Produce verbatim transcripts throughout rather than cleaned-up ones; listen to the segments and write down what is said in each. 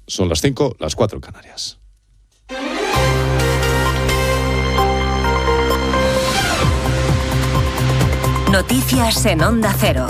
Son las cinco, las cuatro en Canarias. Noticias en Onda Cero.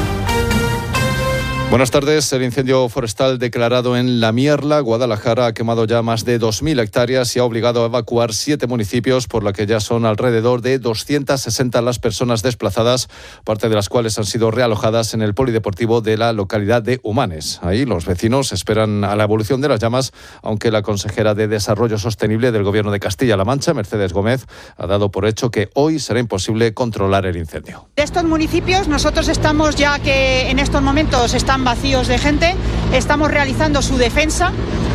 Buenas tardes. El incendio forestal declarado en La Mierla, Guadalajara, ha quemado ya más de dos mil hectáreas y ha obligado a evacuar siete municipios, por lo que ya son alrededor de doscientas sesenta las personas desplazadas, parte de las cuales han sido realojadas en el polideportivo de la localidad de Humanes. Ahí los vecinos esperan a la evolución de las llamas, aunque la consejera de Desarrollo Sostenible del Gobierno de Castilla-La Mancha, Mercedes Gómez, ha dado por hecho que hoy será imposible controlar el incendio. De estos municipios nosotros estamos, ya que en estos momentos están vacíos de gente, estamos realizando su defensa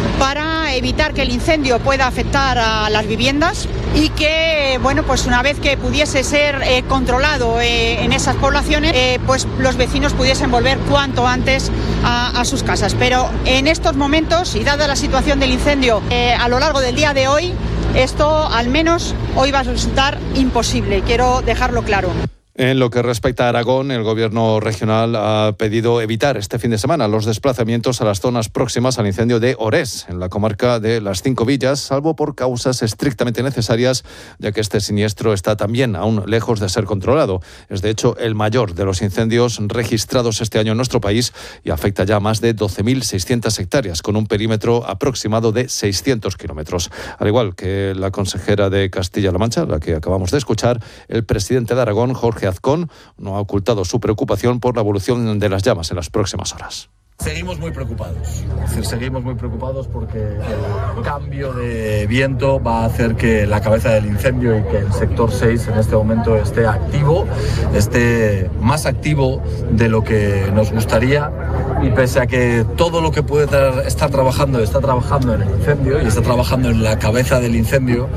para evitar que el incendio pueda afectar a las viviendas y que, bueno, pues una vez que pudiese ser eh, controlado eh, en esas poblaciones, eh, pues los vecinos pudiesen volver cuanto antes a, a sus casas. Pero en estos momentos, y dada la situación del incendio eh, a lo largo del día de hoy, esto al menos hoy va a resultar imposible, quiero dejarlo claro. En lo que respecta a Aragón, el Gobierno regional ha pedido evitar este fin de semana los desplazamientos a las zonas próximas al incendio de Orés, en la comarca de Las Cinco Villas, salvo por causas estrictamente necesarias, ya que este siniestro está también aún lejos de ser controlado. Es, de hecho, el mayor de los incendios registrados este año en nuestro país y afecta ya a más de doce mil seiscientas hectáreas, con un perímetro aproximado de seiscientos kilómetros. Al igual que la consejera de Castilla-La Mancha, la que acabamos de escuchar, el presidente de Aragón, Jorge Azcón, no ha ocultado su preocupación por la evolución de las llamas en las próximas horas. Seguimos muy preocupados, es decir, seguimos muy preocupados porque el cambio de viento va a hacer que la cabeza del incendio y que el sector seis en este momento esté activo, esté más activo de lo que nos gustaría, y pese a que todo lo que puede tra- estar trabajando está trabajando en el incendio y está trabajando en la cabeza del incendio,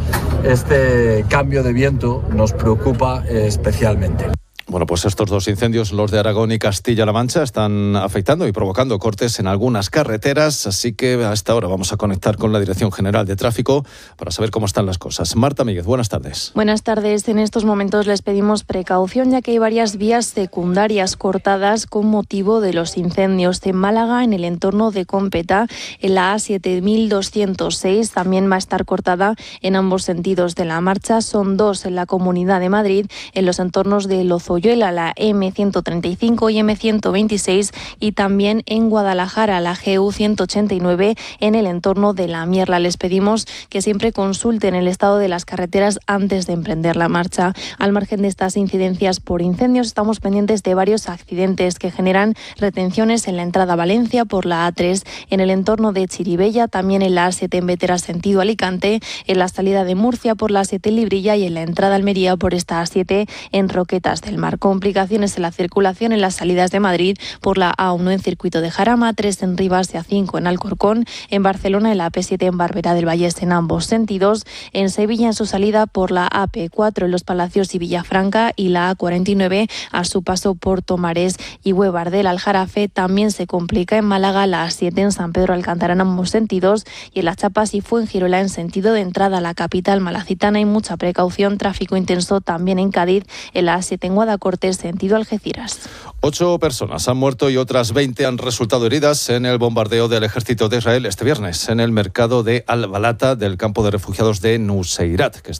este cambio de viento nos preocupa especialmente. Bueno, pues estos dos incendios, los de Aragón y Castilla-La Mancha, están afectando y provocando cortes en algunas carreteras, así que a esta hora vamos a conectar con la Dirección General de Tráfico para saber cómo están las cosas. Marta Míguez, buenas tardes. Buenas tardes. En estos momentos les pedimos precaución, ya que hay varias vías secundarias cortadas con motivo de los incendios. En Málaga, en el entorno de Cómpeta, en la A siete mil doscientos seis, también va a estar cortada en ambos sentidos de la marcha. Son dos en la Comunidad de Madrid, en los entornos de Lozoya, la eme ciento treinta y cinco y eme ciento veintiséis, y también en Guadalajara, la ge u ciento ochenta y nueve, en el entorno de La Mierla. Les pedimos que siempre consulten el estado de las carreteras antes de emprender la marcha. Al margen de estas incidencias por incendios, estamos pendientes de varios accidentes que generan retenciones en la entrada a Valencia por la a tres, en el entorno de Chirivella, también en la a siete en Bétera sentido Alicante, en la salida de Murcia por la a siete en Librilla y en la entrada a Almería por esta a siete en Roquetas del Mar. Complicaciones en la circulación en las salidas de Madrid por la a uno en Circuito de Jarama, tres en Rivas y a cinco en Alcorcón, en Barcelona en la pe siete en Barberá del Vallés en ambos sentidos, en Sevilla en su salida por la a pe cuatro en Los Palacios y Villafranca, y la a cuarenta y nueve a su paso por Tomares y Huevar del Aljarafe. También se complica en Málaga la a siete en San Pedro Alcántara en ambos sentidos, y en Las Chapas y Fuengirola en sentido de entrada a la capital malacitana. Hay mucha precaución, tráfico intenso también en Cádiz, en la a siete en Guadalajara Cortés sentido Algeciras. Ocho personas han muerto y otras veinte han resultado heridas en el bombardeo del ejército de Israel este viernes en el mercado de Al-Balata del campo de refugiados de Nuseirat, que